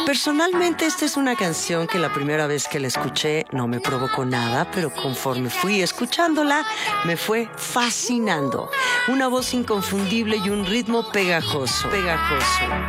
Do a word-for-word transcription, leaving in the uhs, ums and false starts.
Personalmente, esta es una canción que la primera vez que la escuché no me provocó nada, pero conforme fui escuchándola, me fue fascinando. Una voz inconfundible y un ritmo pegajoso, pegajoso.